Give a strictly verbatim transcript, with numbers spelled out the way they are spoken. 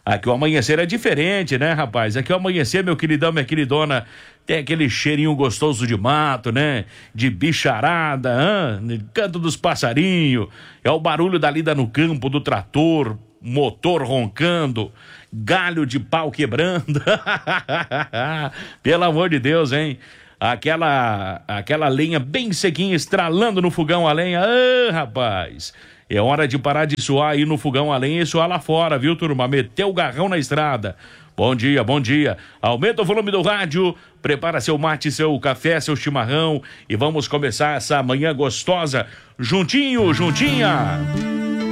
Aqui o amanhecer é diferente, né, rapaz? Aqui o amanhecer, meu queridão, minha queridona, tem aquele cheirinho gostoso de mato, né? De bicharada, hã? Canto dos passarinhos, é o barulho da lida no campo, do trator, motor roncando, galho de pau quebrando. Pelo amor de Deus, hein? Aquela, aquela lenha bem sequinha estralando no fogão a lenha. Ah, rapaz, é hora de parar de suar aí no fogão a lenha e suar lá fora, viu, turma? Meteu o garrão na estrada. Bom dia, bom dia. Aumenta o volume do rádio, prepara seu mate, seu café, seu chimarrão e vamos começar essa manhã gostosa juntinho, juntinha.